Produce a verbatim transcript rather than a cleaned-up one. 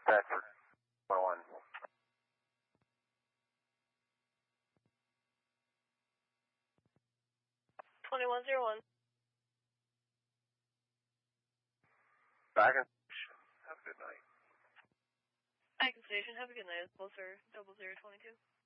Bedford. one. twenty-one zero one. Back in station. Have a good night. Back in station. Have a good night. Closer, double zero twenty-two.